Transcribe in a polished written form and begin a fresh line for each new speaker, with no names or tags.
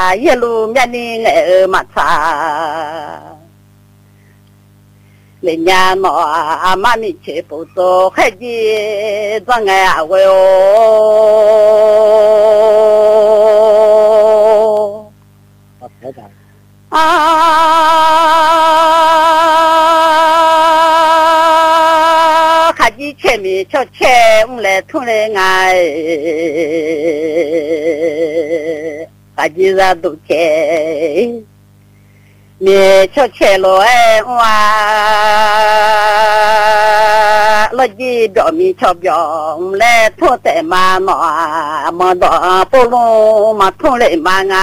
啊，一路面临爱马查。人家那阿妈咪去不走，还得装爱为哦。啊，还得前面瞧瞧，我们来同来爱，还得让都开。你瞧瞧了哎哇，老几表面瞧表，我们来同在嘛那，忙到不弄嘛同来嘛啊。